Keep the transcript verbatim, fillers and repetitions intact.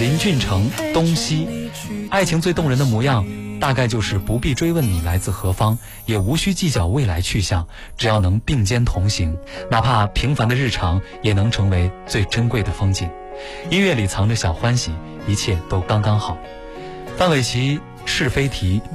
林俊成、东西。爱情最动人的模样，大概就是不必追问你来自何方，也无需计较未来去向，只要能并肩同行，哪怕平凡的日常也能成为最珍贵的风景。音乐里藏着小欢喜，一切都刚刚好。范玮琪是非题